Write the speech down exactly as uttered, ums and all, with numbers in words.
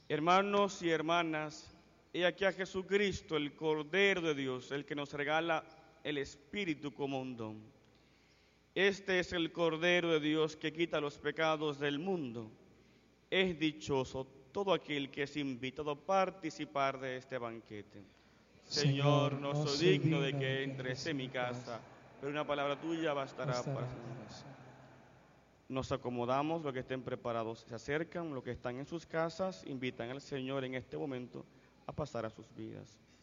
Hermanos y hermanas, he aquí a Jesucristo, el Cordero de Dios, el que nos regala el Espíritu como un don. Este es el Cordero de Dios que quita los pecados del mundo. Es dichoso todo aquel que es invitado a participar de este banquete. Señor, no soy digno de que entres en mi casa, pero una palabra tuya bastará para salvarme. Nos acomodamos, los que estén preparados se acercan, los que están en sus casas invitan al Señor en este momento a pasar a sus vidas.